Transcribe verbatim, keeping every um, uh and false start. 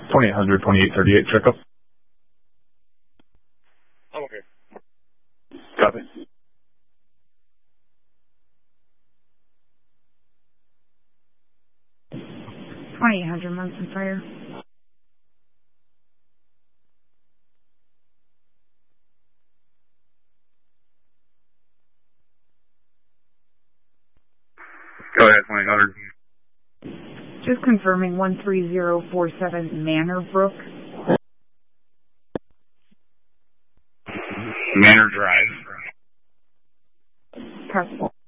twenty-eight hundred, twenty-eight thirty-eight checkup. I'm okay. Copy. twenty-eight hundred Munson Fire. Go ahead, twenty-eight hundred. Just confirming one three zero four seven Manor Brook. Manor Drive. Copy.